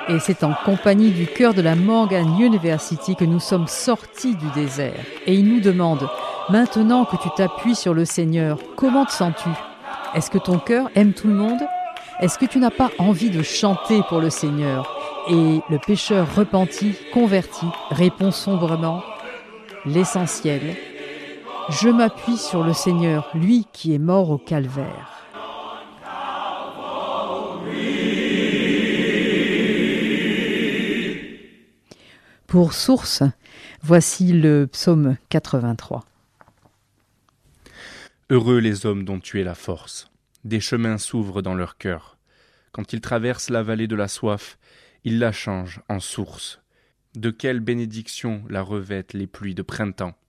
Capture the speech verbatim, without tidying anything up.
Et c'est en compagnie du chœur de la Morgan University que nous sommes sortis du désert. Et il nous demande, maintenant que tu t'appuies sur le Seigneur, comment te sens-tu ? Est-ce que ton cœur aime tout le monde ? Est-ce que tu n'as pas envie de chanter pour le Seigneur ? Et le pécheur repenti, converti, répond sombrement, l'essentiel, je m'appuie sur le Seigneur, lui qui est mort au calvaire. Pour source, voici le psaume quatre-vingt-trois. Heureux les hommes dont tu es la force. Des chemins s'ouvrent dans leur cœur. Quand ils traversent la vallée de la soif, ils la changent en source. De quelle bénédiction la revêtent les pluies de printemps.